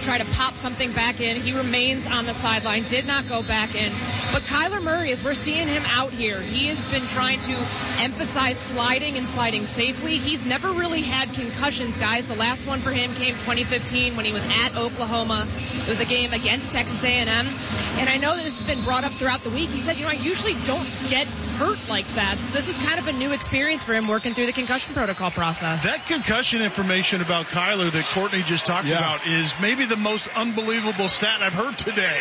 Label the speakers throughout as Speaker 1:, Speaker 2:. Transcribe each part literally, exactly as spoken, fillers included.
Speaker 1: try to pop something back in. He remains on the sideline, did not go back in. But Kyler Murray, as we're seeing him out here, he has been trying to emphasize sliding and sliding safely. He's never really had concussions, guys. The last one for him came twenty fifteen when he was at Oklahoma. It was a game against Texas A and M. And I know this has been brought up throughout the week. He said, you know, I usually don't get hurt like that. So this was kind of a new experience for him working through the concussion protocol process.
Speaker 2: That concussion information about Kyler that Courtney just talked
Speaker 3: yeah.
Speaker 2: about is maybe the most unbelievable stat I've heard today.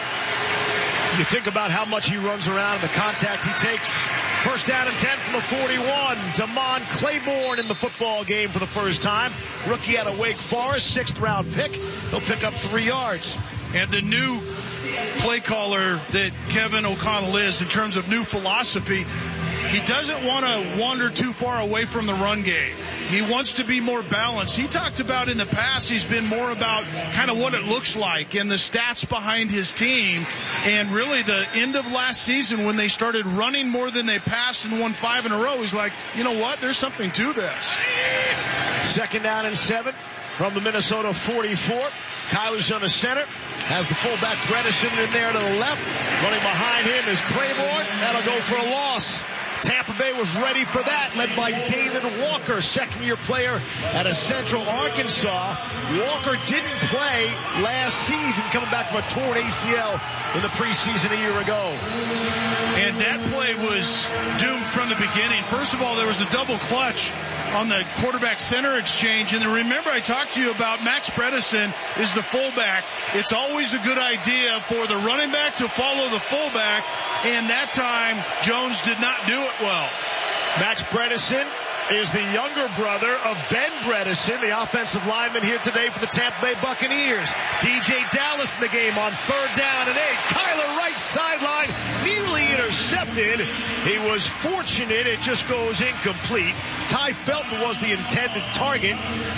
Speaker 3: You think about how much he runs around and the contact he takes. First down and ten from the forty-one. Damon Claiborne in the football game for the first time. Rookie out of Wake Forest, sixth round pick. He'll pick up three yards.
Speaker 2: And the new play caller that Kevin O'Connell is in terms of new philosophy, he doesn't want to wander too far away from the run game. He wants to be more balanced. He talked about in the past he's been more about kind of what it looks like and the stats behind his team. And really the end of last season when they started running more than they passed and won five in a row, he's like, you know what, there's something to this.
Speaker 3: Second down and seven from the Minnesota forty-four. Kyler's on the center. Has the fullback Bredesen in there to the left. Running behind him is Claiborne. That'll go for a loss. Tampa Bay was ready for that, led by David Walker, second-year player out of Central Arkansas. Walker didn't play last season, coming back from a torn A C L in the preseason a year ago.
Speaker 2: And that play was doomed from the beginning. First of all, there was a double clutch on the quarterback-center exchange. And then remember I talked to you about Max Bredesen is the fullback. It's always a good idea for the running back to follow the fullback. And that time, Jones did not do it well.
Speaker 3: Max Bredesen is the younger brother of Ben Bredesen, the offensive lineman here today for the Tampa Bay Buccaneers. D J Dallas in the game on third down and eight. Kyler right sideline, nearly intercepted. He was fortunate. It just goes incomplete. Ty Felton was the intended target.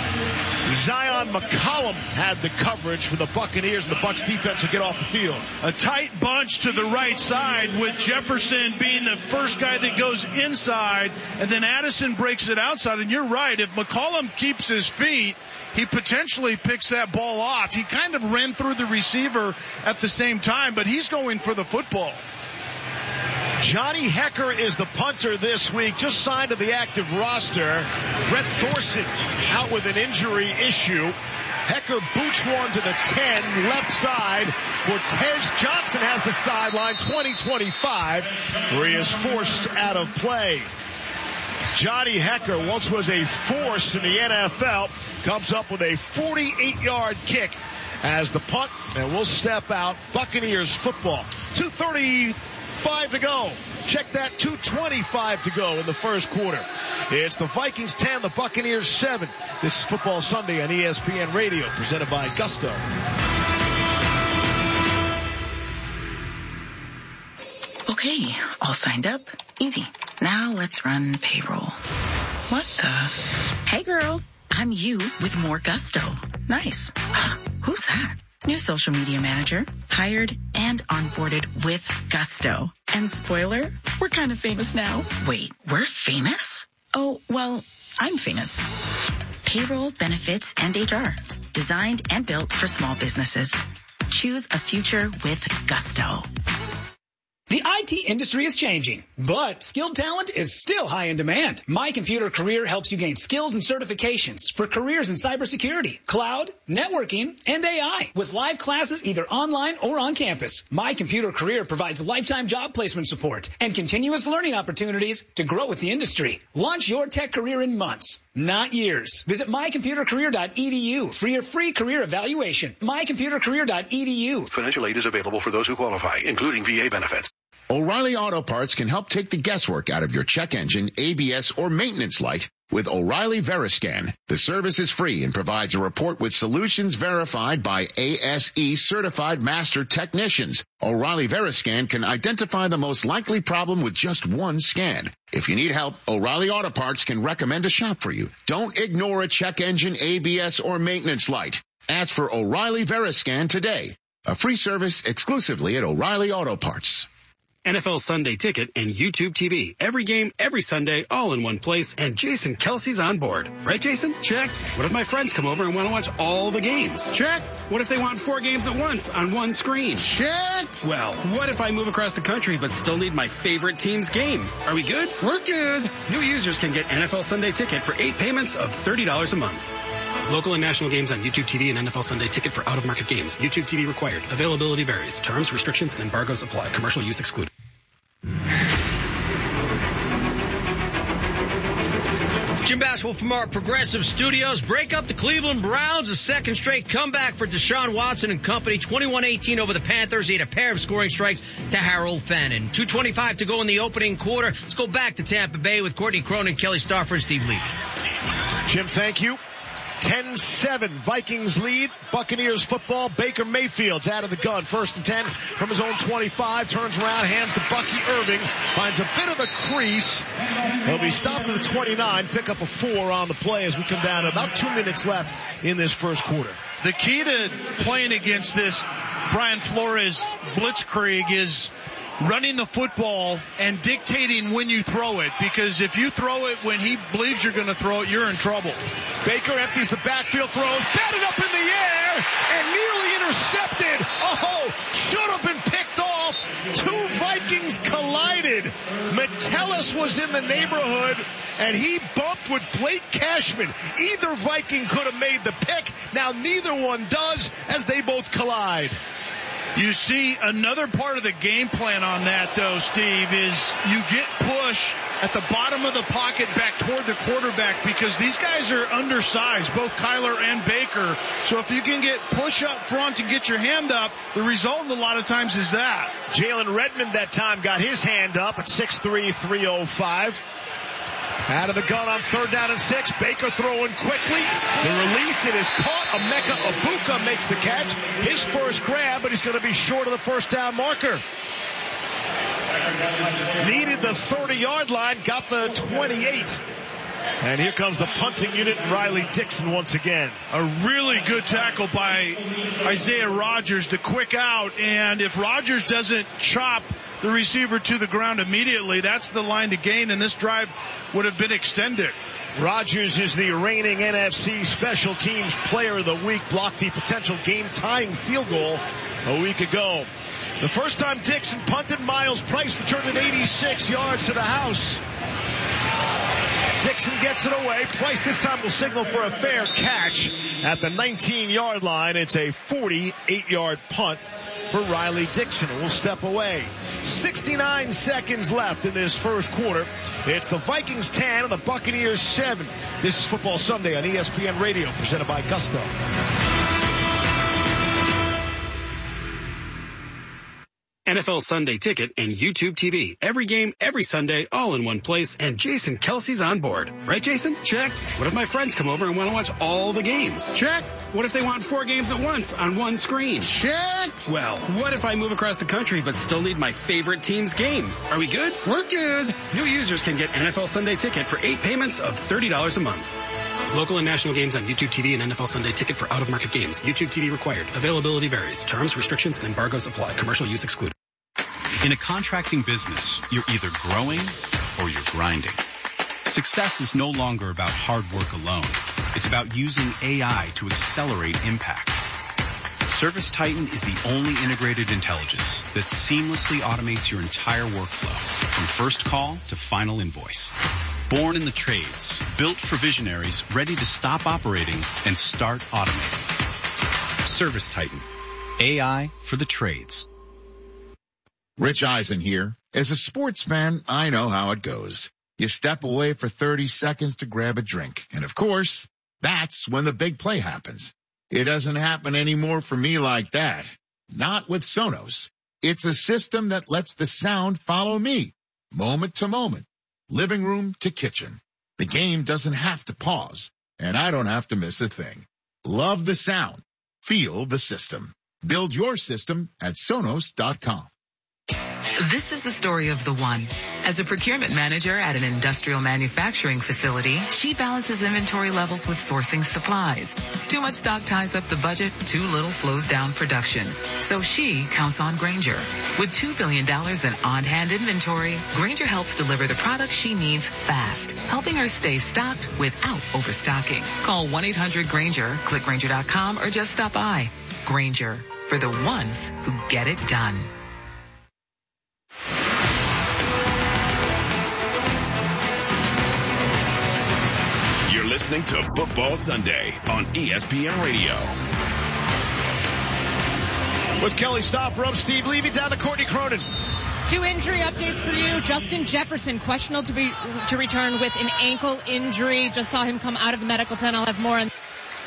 Speaker 3: Zion McCollum had the coverage for the Buccaneers, and the Bucs defense will get off the field.
Speaker 2: A tight bunch to the right side with Jefferson being the first guy that goes inside, and then Addison breaks it outside. And you're right, if McCollum keeps his feet, he potentially picks that ball off. He kind of ran through the receiver at the same time, but he's going for the football.
Speaker 3: Johnny Hecker is the punter this week, just signed to the active roster. Brett Thorson out with an injury issue. Hecker boots one to the ten, left side. Cortez Johnson has the sideline, twenty twenty-five, where he is forced out of play. Johnny Hecker once was a force in the N F L, comes up with a forty-eight yard kick as the punt, and we'll step out. Buccaneers football. two thirty-five to go. Check that, two twenty-five to go in the first quarter. It's the Vikings ten, the Buccaneers seven. This is Football Sunday on E S P N Radio, presented by Gusto.
Speaker 4: Okay, all signed up. Easy. Now let's run payroll. What the? Hey girl, I'm you with more Gusto. Nice. Who's that? New social media manager, hired and onboarded with Gusto. And spoiler, we're kind of famous now. Wait, we're famous? Oh, well, I'm famous. Payroll, benefits, and H R. Designed and built for small businesses. Choose a future with Gusto.
Speaker 5: The I T industry is changing, but skilled talent is still high in demand. My Computer Career helps you gain skills and certifications for careers in cybersecurity, cloud, networking, and A I with live classes either online or on campus. My Computer Career provides lifetime job placement support and continuous learning opportunities to grow with the industry. Launch your tech career in months, not years. Visit my computer career dot e d u for your free career evaluation. my computer career dot e d u.
Speaker 6: Financial aid is available for those who qualify, including V A benefits.
Speaker 7: O'Reilly Auto Parts can help take the guesswork out of your check engine, A B S, or maintenance light with O'Reilly Veriscan. The service is free and provides a report with solutions verified by A S E certified master technicians. O'Reilly Veriscan can identify the most likely problem with just one scan. If you need help, O'Reilly Auto Parts can recommend a shop for you. Don't ignore a check engine, A B S, or maintenance light. Ask for O'Reilly Veriscan today. A free service exclusively at O'Reilly Auto Parts.
Speaker 8: N F L Sunday Ticket and YouTube T V. Every game, every Sunday, all in one place, and Jason Kelsey's on board. Right, Jason?
Speaker 2: Check.
Speaker 8: What if my friends come over and want to watch all the games?
Speaker 2: Check.
Speaker 8: What if they want four games at once on one screen?
Speaker 2: Check.
Speaker 8: Well, what if I move across the country but still need my favorite team's game? Are we good?
Speaker 2: We're good.
Speaker 8: New users can get N F L Sunday Ticket for eight payments of thirty dollars a month. Local and national games on YouTube T V and N F L Sunday Ticket for out-of-market games. YouTube T V required. Availability varies. Terms, restrictions, and embargoes apply. Commercial use excluded.
Speaker 9: Jim Basketball from our Progressive Studios. Break up the Cleveland Browns. A second straight comeback for Deshaun Watson and company. twenty-one eighteen over the Panthers. He had a pair of scoring strikes to Harold Fannin. two twenty-five to go in the opening quarter. Let's go back to Tampa Bay with Courtney Cronin, Kelly Starford, and Steve Levy.
Speaker 3: Jim, thank you. ten seven, Vikings lead. Buccaneers football. Baker Mayfield's out of the gun. First and ten from his own twenty-five. Turns around, hands to Bucky Irving. Finds a bit of a crease. He'll be stopped at the twenty-nine. Pick up a four on the play as we come down to about two minutes left in this first quarter.
Speaker 2: The key to playing against this Brian Flores blitzkrieg is running the football and dictating when you throw it, because if you throw it when he believes you're going to throw it, you're in trouble.
Speaker 3: Baker empties the backfield, throws, batted up in the air, and nearly intercepted. Oh, should have been picked off. Two Vikings collided. Metellus was in the neighborhood, and he bumped with Blake Cashman. Either Viking could have made the pick. Now neither one does as they both collide.
Speaker 2: You see another part of the game plan on that, though, Steve, is you get push at the bottom of the pocket back toward the quarterback, because these guys are undersized, both Kyler and Baker. So if you can get push up front and get your hand up, the result a lot of times is that.
Speaker 3: Jalen Redmond that time got his hand up at six three, three oh five. Out of the gun on third down and six. Baker throwing quickly. The release, it is caught. Emeka Egbuka makes the catch. His first grab, but he's going to be short of the first down marker. Needed the thirty-yard line, got the twenty-eight. And here comes the punting unit, Riley Dixon once again.
Speaker 2: A really good tackle by Isaiah Rodgers, the quick out. And if Rodgers doesn't chop the receiver to the ground immediately, that's the line to gain, and this drive would have been extended.
Speaker 3: Rodgers is the reigning N F C Special Teams Player of the Week, blocked the potential game-tying field goal a week ago. The first time Dixon punted, Miles Price returned it eighty-six yards to the house. Dixon gets it away. Price this time will signal for a fair catch at the nineteen-yard line. It's a forty-eight-yard punt for Riley Dixon. We'll step away. sixty-nine seconds left in this first quarter. It's the Vikings ten and the Buccaneers seven. This is Football Sunday on E S P N Radio, presented by Gusto.
Speaker 8: N F L Sunday Ticket and YouTube T V. Every game, every Sunday, all in one place, and Jason Kelsey's on board. Right, Jason?
Speaker 2: Check.
Speaker 8: What if my friends come over and want to watch all the games?
Speaker 2: Check.
Speaker 8: What if they want four games at once on one screen?
Speaker 2: Check.
Speaker 8: Well, what if I move across the country but still need my favorite team's game? Are we good?
Speaker 2: We're good.
Speaker 8: New users can get N F L Sunday Ticket for eight payments of thirty dollars a month. Local and national games on YouTube T V and N F L Sunday Ticket for out-of-market games. YouTube T V required. Availability varies. Terms, restrictions, and embargoes apply. Commercial use excluded.
Speaker 10: In a contracting business, you're either growing or you're grinding. Success is no longer about hard work alone. It's about using A I to accelerate impact. ServiceTitan is the only integrated intelligence that seamlessly automates your entire workflow, from first call to final invoice. Born in the trades, built for visionaries ready to stop operating and start automating. ServiceTitan, A I for the trades.
Speaker 7: Rich Eisen here. As a sports fan, I know how it goes. You step away for thirty seconds to grab a drink. And of course, that's when the big play happens. It doesn't happen anymore for me like that. Not with Sonos. It's a system that lets the sound follow me, moment to moment, living room to kitchen. The game doesn't have to pause, and I don't have to miss a thing. Love the sound. Feel the system. Build your system at Sonos dot com.
Speaker 11: This is the story of the one. As a procurement manager at an industrial manufacturing facility, she balances inventory levels with sourcing supplies. Too much stock ties up the budget, too little slows down production. So she counts on Grainger. With two billion dollars in on-hand inventory, Grainger helps deliver the products she needs fast, helping her stay stocked without overstocking. Call one eight hundred Grainger, click Grainger dot com, or just stop by. Grainger, for the ones who get it done.
Speaker 12: You're listening to Football Sunday on E S P N Radio.
Speaker 3: With Kelly Stopper, I'm Steve Levy, down to Courtney Cronin.
Speaker 1: Two injury updates for you. Justin Jefferson questionable to be to return with an ankle injury. Just saw him come out of the medical tent. I'll have more on.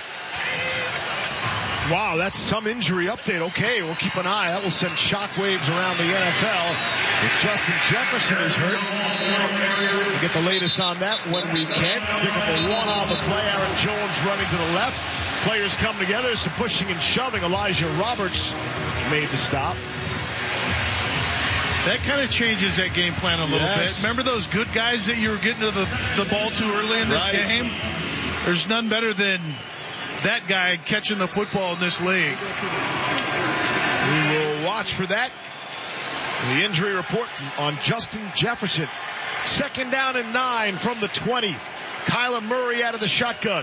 Speaker 3: Wow, that's some injury update. Okay, we'll keep an eye. That will send shockwaves around the N F L. If Justin Jefferson is hurt, we'll get the latest on that when we can. Pick up a one-off play. Aaron Jones running to the left. Players come together. Some pushing and shoving. Elijah Roberts made the stop.
Speaker 2: That kind of changes that game plan a little
Speaker 3: yes.
Speaker 2: bit. Remember those good guys that you were getting to the, the ball too early in this
Speaker 3: right.
Speaker 2: game? There's none better than that guy catching the football in this league.
Speaker 3: We will watch for that. The injury report on Justin Jefferson. Second down and nine from the twenty. Kyler Murray out of the shotgun.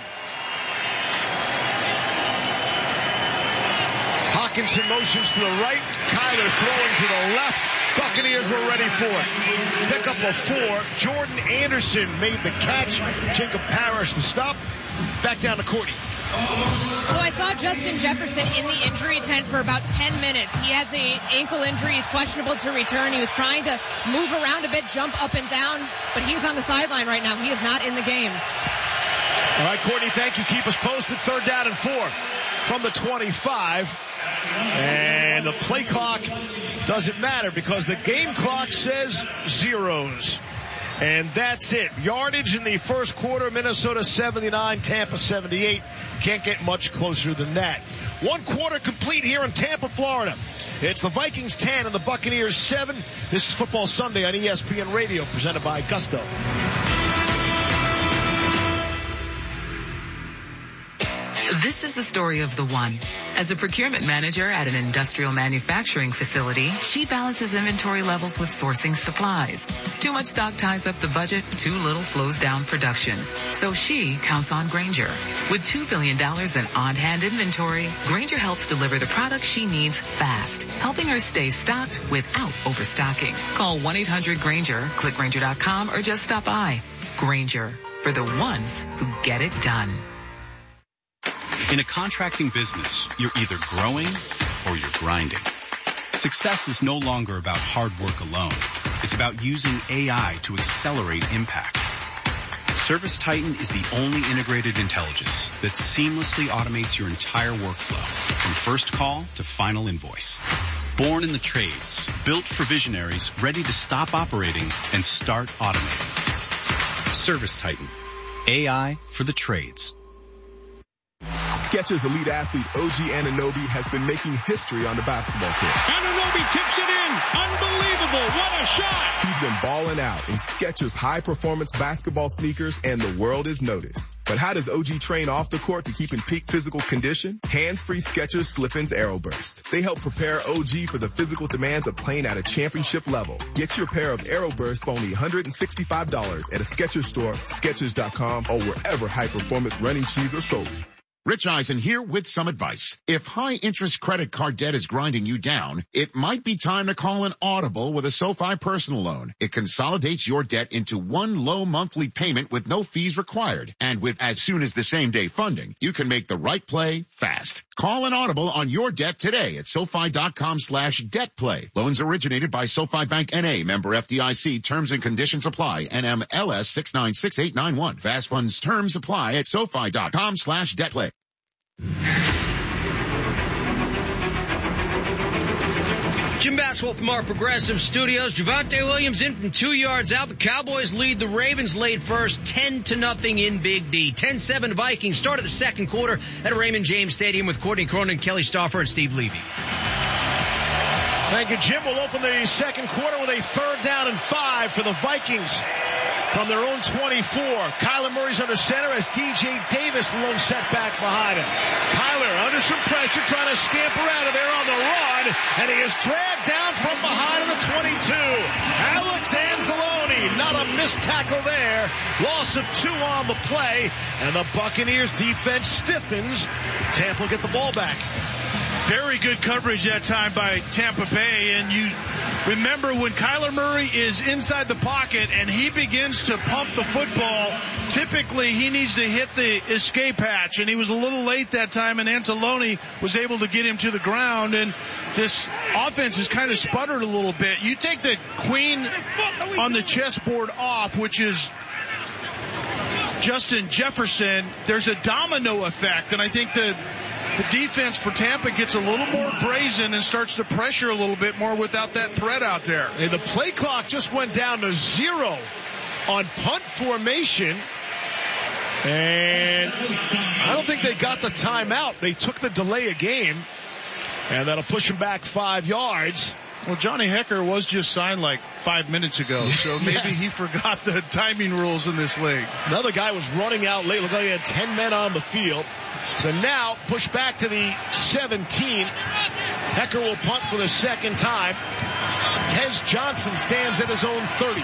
Speaker 3: Hockenson motions to the right. Kyler throwing to the left. Buccaneers were ready for it. Pick up a four. Jordan Anderson made the catch. Jacob Parrish the stop. Back down to Courtney.
Speaker 1: So I saw Justin Jefferson in the injury tent for about ten minutes. He has an ankle injury. He's questionable to return. He was trying to move around a bit, jump up and down, but he's on the sideline right now. He is not in the game.
Speaker 3: All right, Courtney, thank you. Keep us posted. Third down and four from the twenty-five. And the play clock doesn't matter because the game clock says zeros. And that's it. Yardage in the first quarter, Minnesota seventy-nine, Tampa seventy-eight. Can't get much closer than that. One quarter complete here in Tampa, Florida. It's the Vikings ten and the Buccaneers seven. This is Football Sunday on E S P N Radio, presented by Gusto.
Speaker 11: This is the story of the one. As a procurement manager at an industrial manufacturing facility, she balances inventory levels with sourcing supplies. Too much stock ties up the budget, too little slows down production. So she counts on Grainger. With two billion dollars in on-hand inventory, Grainger helps deliver the products she needs fast, helping her stay stocked without overstocking. Call one eight hundred Grainger, click Grainger dot com, or just stop by. Grainger, for the ones who get it done.
Speaker 10: In a contracting business, you're either growing or you're grinding. Success is no longer about hard work alone. It's about using A I to accelerate impact. ServiceTitan is the only integrated intelligence that seamlessly automates your entire workflow, from first call to final invoice. Born in the trades, built for visionaries, ready to stop operating and start automating. ServiceTitan, A I for the trades.
Speaker 13: Skechers elite athlete O G Anunoby has been making history on the basketball court.
Speaker 2: Anunoby tips it in. Unbelievable. What a shot.
Speaker 13: He's been balling out in Skechers high-performance basketball sneakers, and the world is noticed. But how does O G train off the court to keep in peak physical condition? Hands-free Skechers Slip-ins Aeroburst. They help prepare O G for the physical demands of playing at a championship level. Get your pair of Aeroburst for only one hundred sixty-five dollars at a Skechers store, Skechers dot com, or wherever high-performance running shoes are sold.
Speaker 7: Rich Eisen here with some advice. If high-interest credit card debt is grinding you down, it might be time to call an Audible with a SoFi personal loan. It consolidates your debt into one low monthly payment with no fees required. And with as soon as the same day funding, you can make the right play fast. Call an Audible on your debt today at SoFi dot com slash debt play. Loans originated by SoFi Bank N A, member F D I C. Terms and conditions apply. N M L S six nine six eight nine one. Fast funds terms apply at SoFi dot com slash debt play.
Speaker 9: Jim Basswell from our Progressive Studios. Javonte Williams in from two yards out. The Cowboys lead the Ravens late first, ten to nothing in Big D. ten seven Vikings start of the second quarter at Raymond James Stadium with Courtney Cronin, Kelly Stauffer, and Steve Levy.
Speaker 3: Thank you, Jim. We'll open the second quarter with a third down and five for the Vikings from their own twenty-four. Kyler Murray's under center as D J Davis, the lone setback behind him. Kyler under some pressure, trying to scamper out of there on the run, and he is dragged down from behind in the twenty-two. Alex Anzalone, not a missed tackle there. Loss of two on the play, and the Buccaneers defense stiffens. Tampa will get the ball back.
Speaker 2: Very good coverage that time by Tampa Bay, and you remember when Kyler Murray is inside the pocket and he begins to pump the football, typically he needs to hit the escape hatch, and he was a little late that time, and Anzalone was able to get him to the ground, and this offense has kind of sputtered a little bit. You take the queen on the chessboard off, which is Justin Jefferson, there's a domino effect, and I think the The defense for Tampa gets a little more brazen and starts to pressure a little bit more without that threat out there.
Speaker 3: And the play clock just went down to zero on punt formation. And I don't think they got the timeout. They took the delay of game, and that'll push them back five yards.
Speaker 2: Well, Johnny Hekker was just signed like five minutes ago, so maybe
Speaker 3: yes.
Speaker 2: he forgot the timing rules in this league.
Speaker 3: Another guy was running out late. Looked like he had ten men on the field. So now push back to the seventeen. Hekker will punt for the second time. Tez Johnson stands at his own thirty.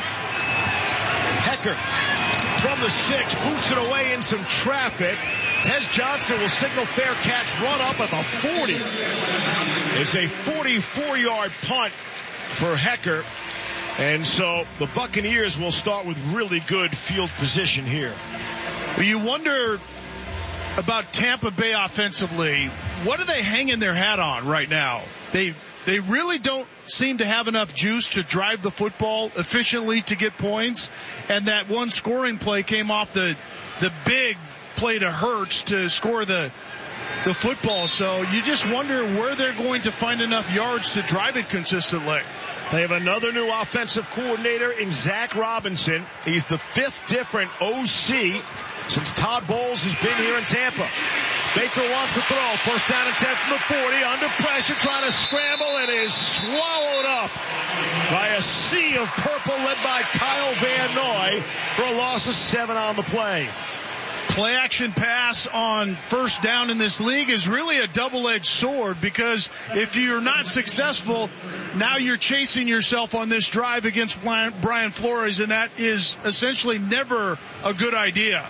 Speaker 3: Hekker from the six, boots it away in some traffic. Tez Johnson will signal fair catch, run up at the forty. It's a forty-four-yard punt for Hekker. And so the Buccaneers will start with really good field position here.
Speaker 2: Well, you wonder about Tampa Bay offensively. What are they hanging their hat on right now? They they really don't seem to have enough juice to drive the football efficiently to get points. And that one scoring play came off the the big play to Hurts to score the the football. So you just wonder where they're going to find enough yards to drive it consistently.
Speaker 3: They have another new offensive coordinator in Zach Robinson. He's the fifth different O C since Todd Bowles has been here in Tampa. Baker wants to throw. First down and ten from the forty. Under pressure, trying to scramble, and is swallowed up by a sea of purple led by Kyle Van Noy for a loss of seven on the play.
Speaker 2: Play action pass on first down in this league is really a double-edged sword, because if you're not successful, now you're chasing yourself on this drive against Brian Flores, and that is essentially never a good idea.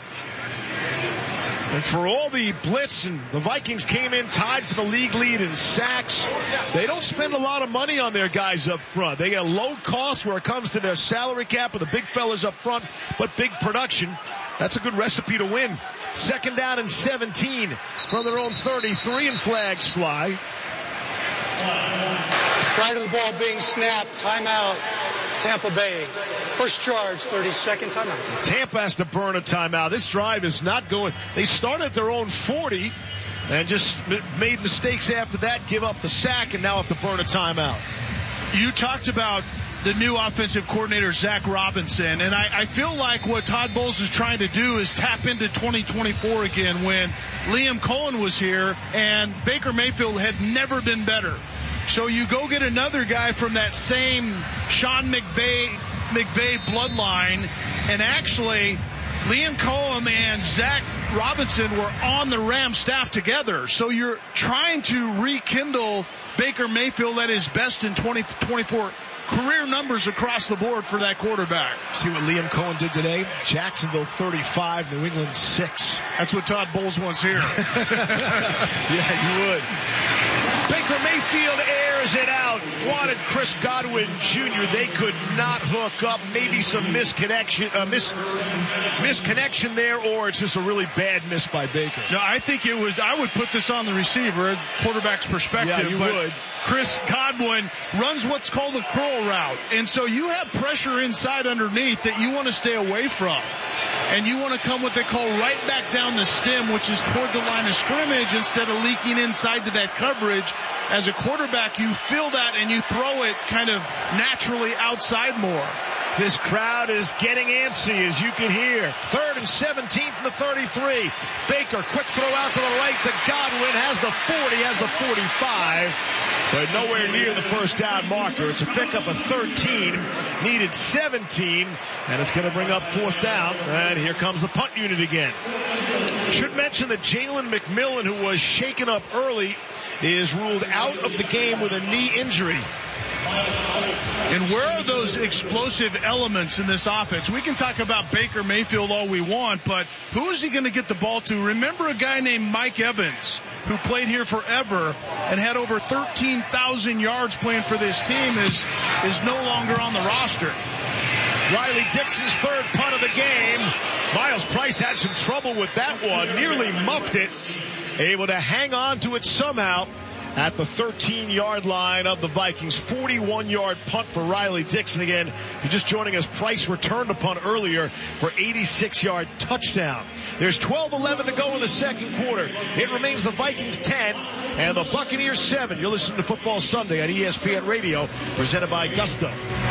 Speaker 3: And for all the blitz, and the Vikings came in tied for the league lead in sacks, they don't spend a lot of money on their guys up front. They get low cost where it comes to their salary cap with the big fellas up front, but big production. That's a good recipe to win. Second down and seventeen from their own thirty-three, and flags fly.
Speaker 14: Prior to the ball being snapped, timeout, Tampa Bay. First charge, thirty-second timeout.
Speaker 3: Tampa has to burn a timeout. This drive is not going. They started at their own forty and just made mistakes after that, give up the sack, and now have to burn a timeout.
Speaker 2: You talked about the new offensive coordinator, Zach Robinson, and I, I feel like what Todd Bowles is trying to do is tap into twenty twenty-four again, when Liam Cohen was here and Baker Mayfield had never been better. So you go get another guy from that same Sean McVay, McVay bloodline, and actually Liam Cohen and Zach Robinson were on the Rams staff together. So you're trying to rekindle Baker Mayfield at his best in twenty twenty-four. Career numbers across the board for that quarterback.
Speaker 3: See what Liam Cohen did today? Jacksonville thirty-five, New England six.
Speaker 2: That's what Todd Bowles wants here.
Speaker 3: Yeah, you would. Baker Mayfield airs it out. Wanted Chris Godwin Junior They could not hook up. Maybe some misconnection, uh, mis, misconnection there, or it's just a really bad miss by Baker.
Speaker 2: No, I think it was, I would put this on the receiver, quarterback's perspective.
Speaker 3: Yeah, you
Speaker 2: but
Speaker 3: would.
Speaker 2: Chris Godwin runs what's called a curl route. And so you have pressure inside underneath that you want to stay away from. And you want to come what they call right back down the stem, which is toward the line of scrimmage, instead of leaking inside to that coverage. As a quarterback, you feel that and you throw it kind of naturally outside more.
Speaker 3: This crowd is getting antsy, as you can hear. Third and seventeen from the thirty-three. Baker, quick throw out to the right to Godwin. Has the forty, has the forty-five. But nowhere near the first down marker. It's a pickup of thirteen. Needed seventeen. And it's going to bring up fourth down. And here comes the punt unit again. Should mention that Jalen McMillan, who was shaken up early, is ruled out of the game with a knee injury.
Speaker 2: And where are those explosive elements in this offense? We can talk about Baker Mayfield all we want, but who is he going to get the ball to? Remember a guy named Mike Evans, who played here forever and had over thirteen thousand yards playing for this team, is, is no longer on the roster.
Speaker 3: Riley Dixon's third punt of the game. Miles Price had some trouble with that one, nearly muffed it. Able to hang on to it somehow at the thirteen-yard line of the Vikings. forty-one-yard punt for Riley Dixon. Again, you're just joining us. Price returned a punt earlier for eighty-six-yard touchdown. There's twelve eleven to go in the second quarter. It remains the Vikings ten and the Buccaneers seven. You're listening to Football Sunday on E S P N Radio, presented by Gusto.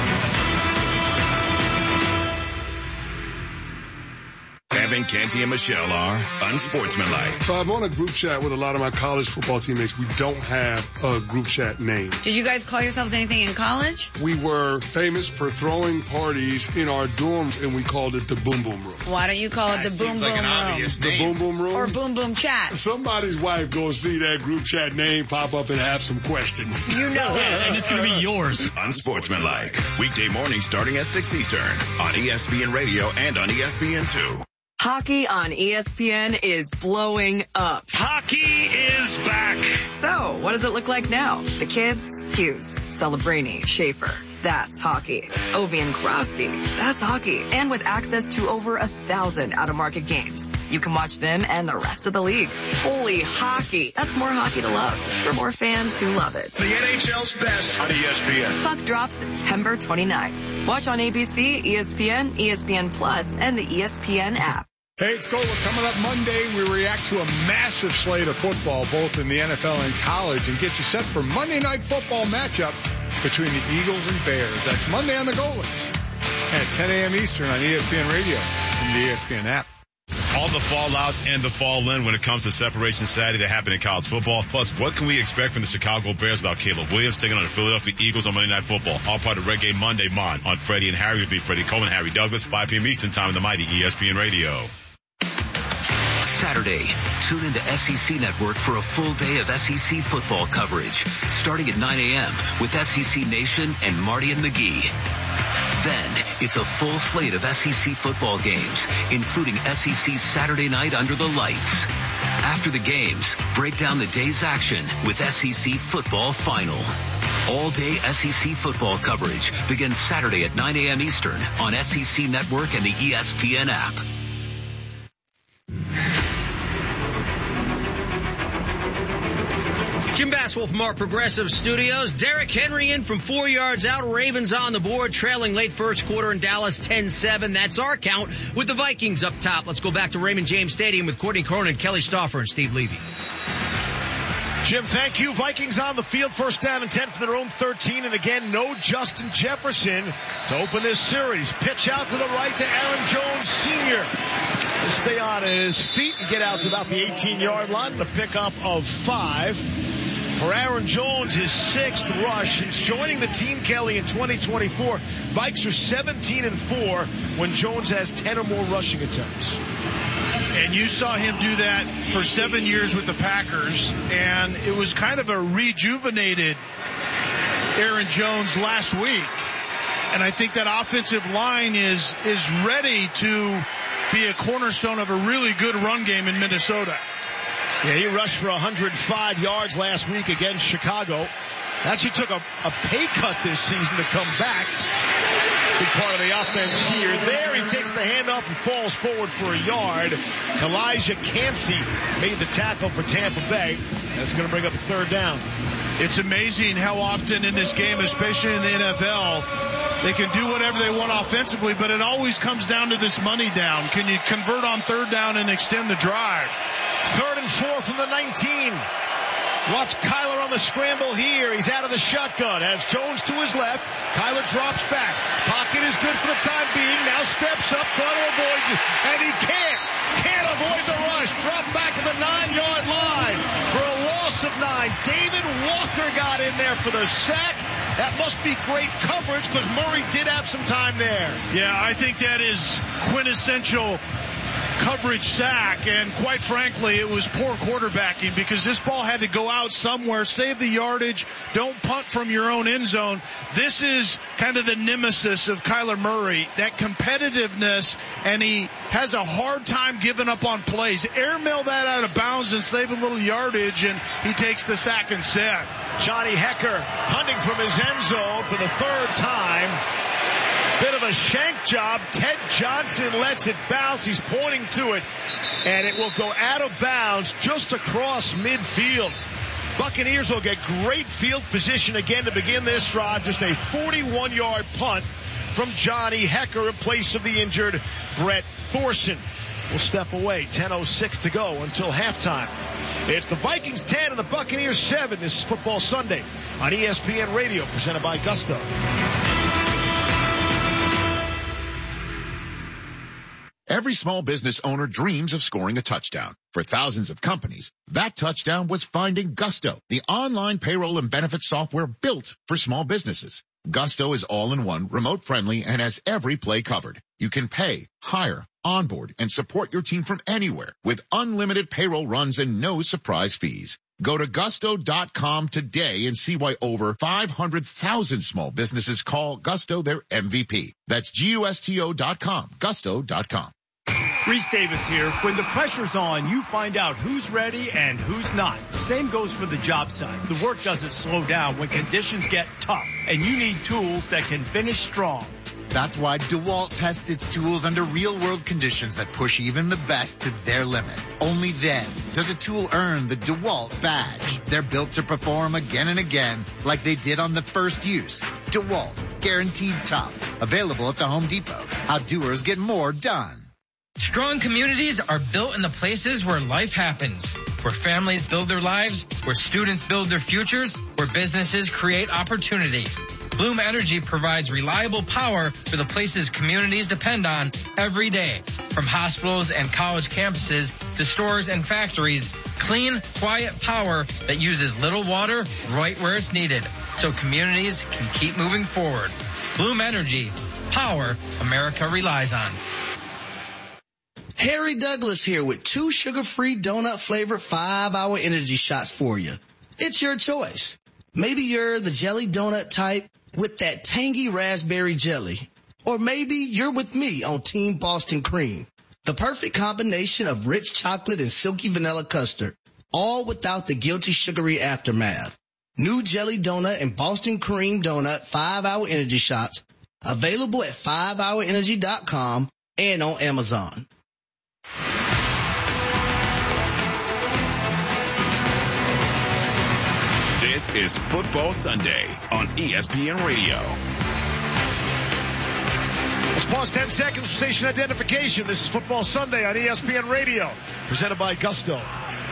Speaker 12: Evan, Canty, and Michelle are unsportsmanlike.
Speaker 15: So I'm on a group chat with a lot of my college football teammates. We don't have a group chat name.
Speaker 16: Did you guys call yourselves anything in college?
Speaker 15: We were famous for throwing parties in our dorms, and we called it the Boom Boom Room.
Speaker 16: Why don't you call it the Boom Boom Room?
Speaker 15: The Boom Boom Room?
Speaker 16: Or Boom Boom Chat.
Speaker 15: Somebody's wife gonna see that group chat name pop up and have some questions.
Speaker 16: You know it.
Speaker 17: And it's gonna be yours.
Speaker 12: Unsportsmanlike. Weekday morning starting at six Eastern on E S P N Radio and on E S P N two.
Speaker 18: Hockey on E S P N is blowing up.
Speaker 19: Hockey is back.
Speaker 18: So, what does it look like now? The kids? Hughes, Celebrini, Schaefer. That's hockey. Ovi and Crosby. That's hockey. And with access to over a thousand out-of-market games, you can watch them and the rest of the league. Holy hockey. That's more hockey to love for more fans who love it.
Speaker 12: The N H L's best on E S P N.
Speaker 18: Puck drops September twenty-ninth. Watch on A B C, E S P N, E S P N Plus, and the E S P N app.
Speaker 20: Hey, it's Gola. Coming up Monday, we react to a massive slate of football, both in the N F L and college, and get you set for Monday Night Football matchup between the Eagles and Bears. That's Monday on the Golas at ten a.m. Eastern on E S P N Radio and the E S P N app.
Speaker 21: All the fallout and the fall in when it comes to Separation Saturday that happened in college football. Plus, what can we expect from the Chicago Bears without Caleb Williams taking on the Philadelphia Eagles on Monday Night Football? All part of Red Game Monday Mon on Freddie and Harry will be Freddie Coleman, Harry Douglas, five p.m. Eastern time on the mighty E S P N Radio.
Speaker 22: Saturday, tune into S E C Network for a full day of S E C football coverage, starting at nine a.m. with S E C Nation and Marty and McGee. Then, it's a full slate of S E C football games, including S E C Saturday Night Under the Lights. After the games, break down the day's action with S E C Football Final. All-day S E C football coverage begins Saturday at nine a.m. Eastern on S E C Network and the E S P N app.
Speaker 9: Jim Basswell from our Progressive Studios. Derrick Henry in from four yards out. Ravens on the board, trailing late first quarter in Dallas ten seven. That's our count with the Vikings up top. Let's go back to Raymond James Stadium with Courtney Cronin, Kelly Stauffer, and Steve Levy.
Speaker 3: Jim, thank you. Vikings on the field, first down and ten from their own thirteen. And again, no Justin Jefferson to open this series. Pitch out to the right to Aaron Jones Senior to stay on his feet and get out to about the eighteen-yard line. The pickup of five. For Aaron Jones, his sixth rush. He's joining the team, Kelly, in twenty twenty-four. Vikes are seventeen and four when Jones has ten or more rushing attempts.
Speaker 2: And you saw him do that for seven years with the Packers, and it was kind of a rejuvenated Aaron Jones last week. And I think that offensive line is is ready to be a cornerstone of a really good run game in Minnesota.
Speaker 3: Yeah, he rushed for one hundred five yards last week against Chicago. Actually took a, a pay cut this season to come back. Big part of the offense here. There he takes the handoff and falls forward for a yard. Elijah Cansey made the tackle for Tampa Bay. That's going to bring up a third down.
Speaker 2: It's amazing how often in this game, especially in the N F L, they can do whatever they want offensively, but it always comes down to this money down. Can you convert on third down and extend the drive?
Speaker 3: Third and four from the nineteen. Watch Kyler on the scramble here. He's out of the shotgun. Has Jones to his left. Kyler drops back. Pocket is good for the time being. Now steps up, trying to avoid it. And he can't. Can't avoid the rush. Drop back at the nine-yard line for a loss of nine. David Walker got in there for the sack. That must be great coverage because Murray did have some time there.
Speaker 2: Yeah, I think that is quintessential coverage sack, and quite frankly, it was poor quarterbacking because this ball had to go out somewhere, save the yardage, don't punt from your own end zone. This is kind of the nemesis of Kyler Murray, that competitiveness, and he has a hard time giving up on plays. Airmail that out of bounds and save a little yardage, and he takes the sack instead.
Speaker 3: Johnny Hekker hunting from his end zone for the third time. Bit of a shank job. Ted Johnson lets it bounce. He's pointing to it, and it will go out of bounds just across midfield. Buccaneers will get great field position again to begin this drive. Just a forty-one-yard punt from Johnny Hekker in place of the injured Brett Thorson. We'll step away. ten oh six to go until halftime. It's the Vikings ten and the Buccaneers seven. This is Football Sunday on E S P N Radio, presented by Gusto.
Speaker 7: Every small business owner dreams of scoring a touchdown. For thousands of companies, that touchdown was finding Gusto, the online payroll and benefits software built for small businesses. Gusto is all-in-one, remote-friendly, and has every play covered. You can pay, hire, onboard, and support your team from anywhere with unlimited payroll runs and no surprise fees. Go to gusto dot com today and see why over five hundred thousand small businesses call Gusto their M V P. That's G U S T O dot com, gusto dot com.
Speaker 4: Reese Davis here. When the pressure's on, you find out who's ready and who's not. Same goes for the job site. The work doesn't slow down when conditions get tough, and you need tools that can finish strong.
Speaker 17: That's why DeWalt tests its tools under real-world conditions that push even the best to their limit. Only then does a tool earn the DeWalt badge. They're built to perform again and again like they did on the first use. DeWalt, guaranteed tough. Available at the Home Depot. How doers get more done.
Speaker 23: Strong communities are built in the places where life happens, where families build their lives, where students build their futures, where businesses create opportunity. Bloom Energy provides reliable power for the places communities depend on every day. From hospitals and college campuses to stores and factories, clean, quiet power that uses little water right where it's needed, so communities can keep moving forward. Bloom Energy, power America relies on.
Speaker 24: Harry Douglas here with two sugar-free donut-flavored five-hour energy shots for you. It's your choice. Maybe you're the jelly donut type with that tangy raspberry jelly. Or maybe you're with me on Team Boston Cream. The perfect combination of rich chocolate and silky vanilla custard, all without the guilty sugary aftermath. New jelly donut and Boston Cream donut five-hour energy shots available at five hour energy dot com and on Amazon.
Speaker 12: This is Football Sunday on E S P N Radio.
Speaker 3: Let's pause ten seconds for station identification. This is Football Sunday on E S P N Radio, presented by Gusto.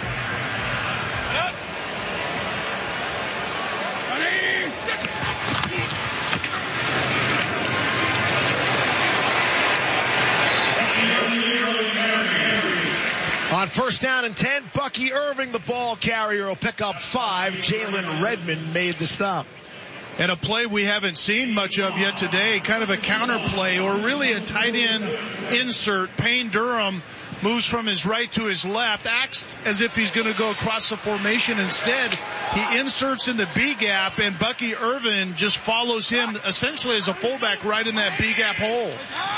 Speaker 3: On first down and ten, Bucky Irving, the ball carrier, will pick up five. Jalen Redmond made the stop.
Speaker 2: And a play we haven't seen much of yet today, kind of a counter play or really a tight end insert. Payne Durham moves from his right to his left, acts as if he's going to go across the formation. Instead, he inserts in the B gap, and Bucky Irving just follows him essentially as a fullback right in that B gap hole.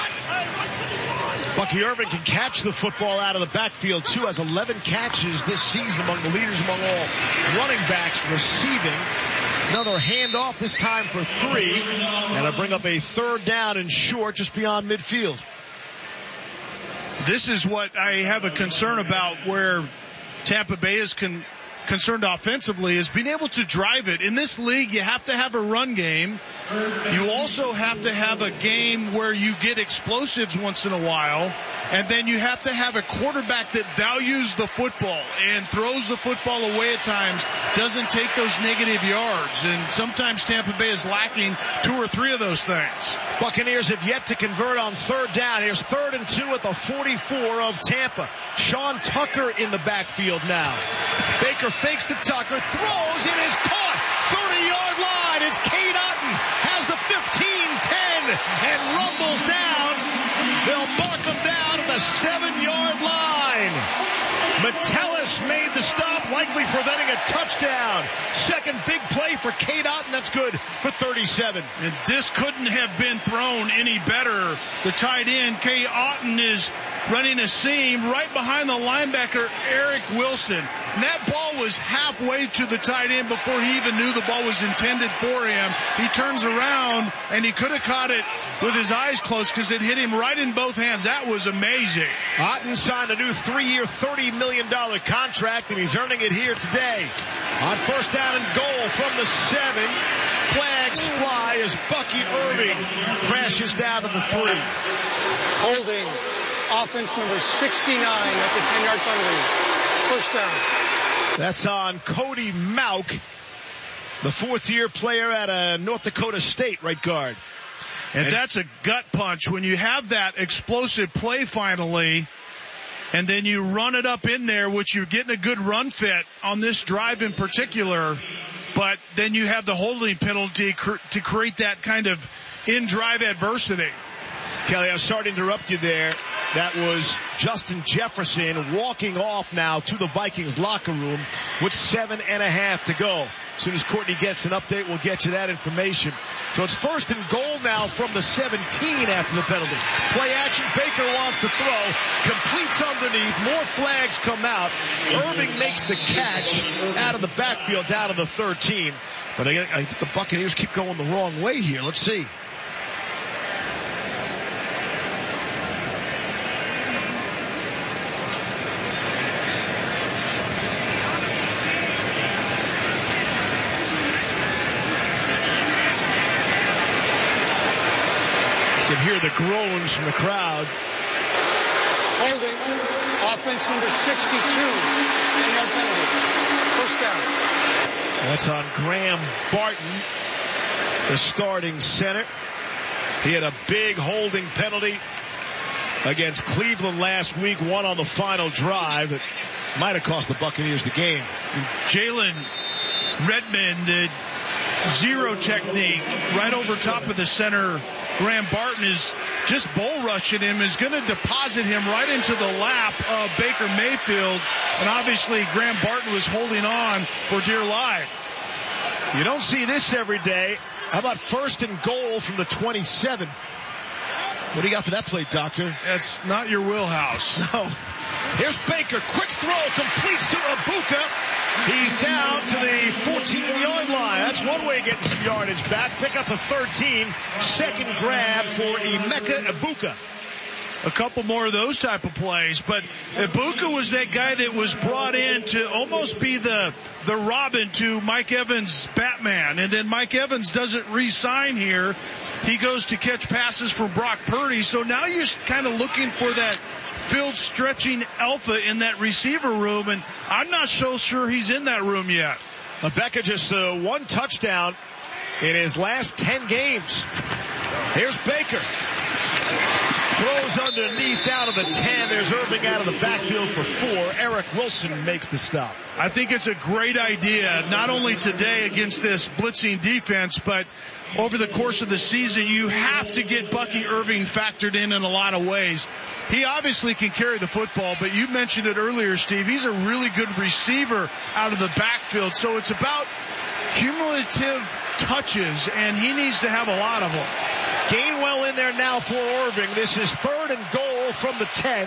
Speaker 3: Bucky Irving can catch the football out of the backfield, too, has eleven catches this season, among the leaders among all running backs receiving. Another handoff, this time for three, and I bring up a third down and short just beyond midfield.
Speaker 2: This is what I have a concern about, where Tampa Bay is con- concerned offensively is being able to drive it. In this league, you have to have a run game. You also have to have a game where you get explosives once in a while. And then you have to have a quarterback that values the football and throws the football away at times, doesn't take those negative yards. And sometimes Tampa Bay is lacking two or three of those things.
Speaker 3: Buccaneers have yet to convert on third down. Here's third and two at the forty-four of Tampa. Sean Tucker in the backfield now. Baker fakes to Tucker, throws, it is caught. thirty-yard line. It's Cade Otton. Has the fifteen ten and rumbles down. They'll mark him down at the seven-yard line. Metellus made the stop, likely preventing a touchdown. Second big play for Cade Otton. That's good for thirty-seven.
Speaker 2: And this couldn't have been thrown any better. The tight end, Cade Otton, is running a seam right behind the linebacker, Eric Wilson. And that ball was halfway to the tight end before he even knew the ball was intended for him. He turns around, and he could have caught it with his eyes closed because it hit him right in both hands. That was amazing.
Speaker 3: Otton signed a new three-year, thirty million dollars contract, and he's earning it here today. On first down and goal from the seven, flags fly as Bucky Irving crashes down to the three.
Speaker 14: Holding. Offense number sixty-nine. That's a ten-yard penalty. First down.
Speaker 3: That's on Cody Mauk, the fourth-year player at uh, North Dakota State, right guard.
Speaker 2: And, and that's a gut punch when you have that explosive play finally, and then you run it up in there, which you're getting a good run fit on this drive in particular, but then you have the holding penalty cr- to create that kind of in-drive adversity.
Speaker 3: Kelly, I'm sorry to interrupt you there. That was Justin Jefferson walking off now to the Vikings locker room with seven and a half to go. As soon as Courtney gets an update, we'll get you that information. So it's first and goal now from the seventeen after the penalty. Play action. Baker wants to throw. Completes underneath. More flags come out. Irving makes the catch out of the backfield down to the thirteen. But I, I think the Buccaneers keep going the wrong way here. Let's see. Hear the groans from the crowd.
Speaker 14: Holding. Offense number sixty-two. ten-yard penalty. First down.
Speaker 3: That's on Graham Barton, the starting center. He had a big holding penalty against Cleveland last week, one on the final drive that might have cost the Buccaneers the game.
Speaker 2: Jalen Redmond, the zero technique right over top of the center. Graham Barton is just bull rushing him, is going to deposit him right into the lap of Baker Mayfield. And obviously Graham Barton was holding on for dear life.
Speaker 3: You don't see this every day. How about first and goal from the twenty-seven? What do you got for that play, Doctor?
Speaker 2: That's not your wheelhouse.
Speaker 3: No. Here's Baker. Quick throw. Completes to Ibuka. He's down to the fourteen-yard line. That's one way of getting some yardage back. Pick up a thirteen. Second grab for Emeka Ibuka.
Speaker 2: A couple more of those type of plays, but Ibuka was that guy that was brought in to almost be the the Robin to Mike Evans' Batman, and then Mike Evans doesn't re-sign here. He goes to catch passes from Brock Purdy, so now you're kind of looking for that field stretching alpha in that receiver room, and I'm not so sure he's in that room yet.
Speaker 3: Ibuka just uh, one touchdown in his last ten games. Here's Baker. Throws underneath down to the ten. There's Irving out of the backfield for four. Eric Wilson makes the stop.
Speaker 2: I think it's a great idea, not only today against this blitzing defense, but over the course of the season, you have to get Bucky Irving factored in in a lot of ways. He obviously can carry the football, but you mentioned it earlier, Steve. He's a really good receiver out of the backfield, so it's about cumulative touches, and he needs to have a lot of them.
Speaker 3: Gainwell in there now for Irving. This is third and goal from the ten.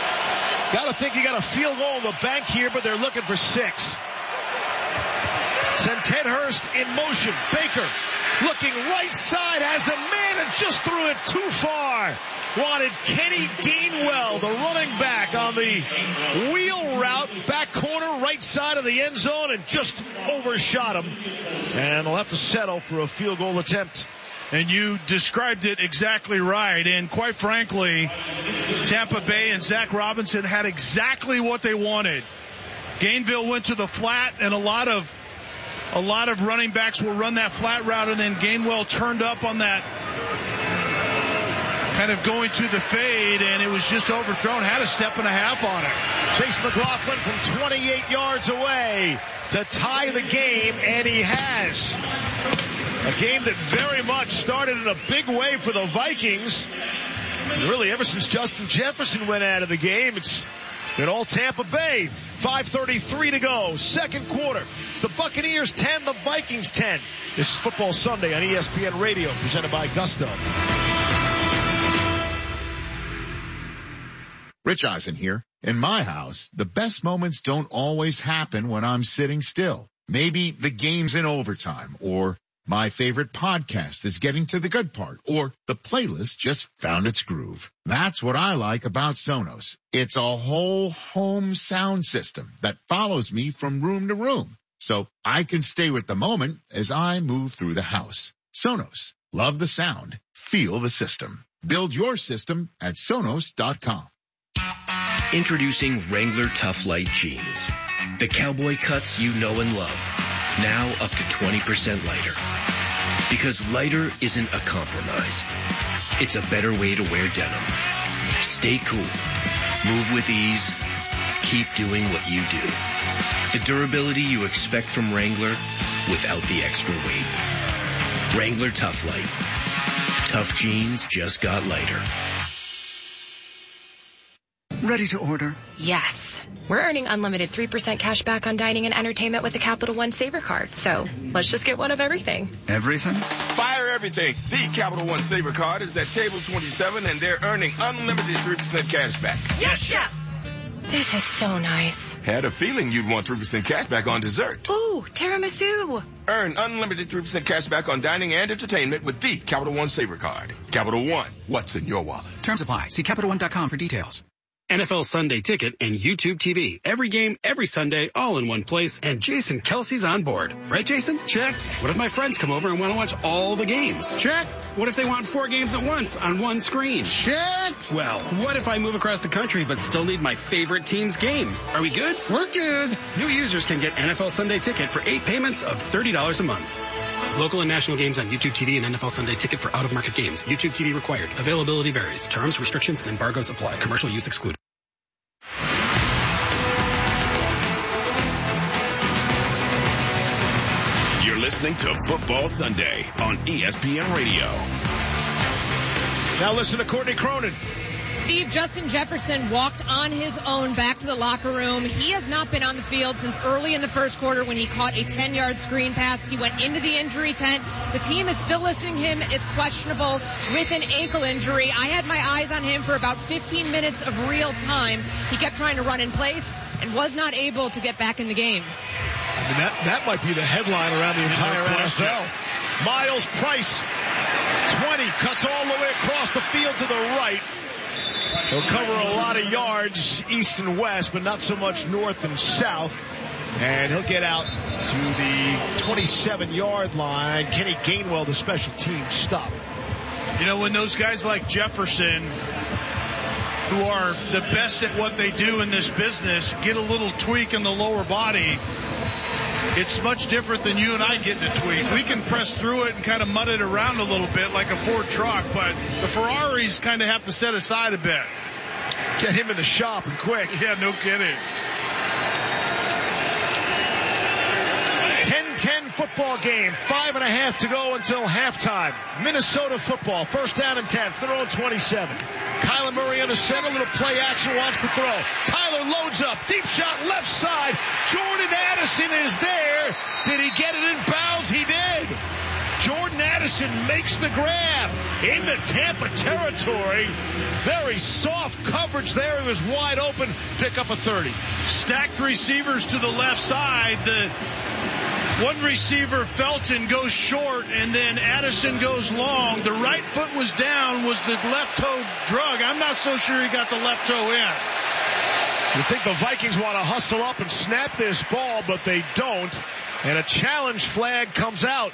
Speaker 3: Got to think you got a field goal in the bank here, but they're looking for six. Send Ted Hurst in motion. Baker looking right side, has a man and just threw it too far. Wanted Kenny Gainwell, the running back, on the wheel route, back corner, right side of the end zone, and just overshot him. And they'll have to settle for a field goal attempt.
Speaker 2: And you described it exactly right. And quite frankly, Tampa Bay and Zach Robinson had exactly what they wanted. Gainville went to the flat, and a lot of a lot of running backs will run that flat route, and then Gainwell turned up on that, kind of going to the fade, and it was just overthrown. Had a step and a half on it.
Speaker 3: Chase McLaughlin from twenty-eight yards away to tie the game, and he has. A game that very much started in a big way for the Vikings. And really, ever since Justin Jefferson went out of the game, it's been all Tampa Bay. five thirty-three to go. Second quarter. It's the Buccaneers ten, the Vikings ten. This is Football Sunday on E S P N Radio, presented by Gusto.
Speaker 7: Rich Eisen here. In my house, the best moments don't always happen when I'm sitting still. Maybe the game's in overtime, or my favorite podcast is getting to the good part, or the playlist just found its groove. That's what I like about Sonos. It's a whole home sound system that follows me from room to room, so I can stay with the moment as I move through the house. Sonos. Love the sound. Feel the system. Build your system at Sonos dot com.
Speaker 1: Introducing Wrangler Tough Light Jeans. The cowboy cuts you know and love. Now up to twenty percent lighter. Because lighter isn't a compromise. It's a better way to wear denim. Stay cool. Move with ease. Keep doing what you do. The durability you expect from Wrangler without the extra weight. Wrangler Tough Light. Tough jeans just got lighter.
Speaker 5: Ready to order?
Speaker 6: Yes. We're earning unlimited three percent cash back on dining and entertainment with the Capital One Saver Card. So let's just get one of everything.
Speaker 5: Everything?
Speaker 8: Fire everything. The Capital One Saver Card is at table twenty-seven, and they're earning unlimited three percent cash back.
Speaker 6: Yes, Chef! This is so nice.
Speaker 8: Had a feeling you'd want three percent cash back on dessert.
Speaker 6: Ooh, tiramisu.
Speaker 8: Earn unlimited three percent cash back on dining and entertainment with the Capital One Saver Card. Capital One, what's in your wallet?
Speaker 25: Terms apply. See Capital One dot com for details. N F L Sunday Ticket and YouTube T V. Every game, every Sunday, all in one place, and Jason Kelsey's on board. Right, Jason?
Speaker 2: Check.
Speaker 25: What if my friends come over and want to watch all the games?
Speaker 2: Check.
Speaker 25: What if they want four games at once on one screen?
Speaker 2: Check.
Speaker 25: Well, what if I move across the country but still need my favorite team's game? Are we good?
Speaker 2: We're good.
Speaker 25: New users can get N F L Sunday Ticket for eight payments of thirty dollars a month. Local and national games on YouTube T V and N F L Sunday Ticket for out-of-market games. YouTube T V required. Availability varies. Terms, restrictions, and embargoes apply. Commercial use excluded.
Speaker 12: You're listening to Football Sunday on E S P N Radio.
Speaker 3: Now listen to Courtney Cronin.
Speaker 26: Steve, Justin Jefferson walked on his own back to the locker room. He has not been on the field since early in the first quarter when he caught a ten-yard screen pass. He went into the injury tent. The team is still listing him as questionable with an ankle injury. I had my eyes on him for about fifteen minutes of real time. He kept trying to run in place and was not able to get back in the game.
Speaker 3: I mean, that, that might be the headline around the entire N F L. Miles Price, twenty, cuts all the way across the field to the right. He'll cover a lot of yards east and west, but not so much north and south. And he'll get out to the twenty-seven-yard line. Kenny Gainwell, the special team stop.
Speaker 2: You know, when those guys like Jefferson, who are the best at what they do in this business, get a little tweak in the lower body, it's much different than you and I getting a tweak. We can press through it and kind of mud it around a little bit like a Ford truck, but the Ferraris kind of have to set aside a bit.
Speaker 3: Get him in the shop and quick.
Speaker 2: Yeah, no kidding.
Speaker 3: ten ten football game. Five and a half to go until halftime. Minnesota football. First down and ten from their own twenty-seven. Kyler Murray under center. Little play action. Wants to throw. Tyler loads up. Deep shot left side. Jordan Addison is there. Did he get it in bounds? He did. Jordan Addison makes the grab into Tampa territory. Very soft coverage there. He was wide open. Pick up a thirty.
Speaker 2: Stacked receivers to the left side. The One receiver, Felton, goes short, and then Addison goes long. The right foot was down. Was the left toe drug? I'm not so sure he got the left toe in.
Speaker 3: You think the Vikings want to hustle up and snap this ball, but they don't. And a challenge flag comes out.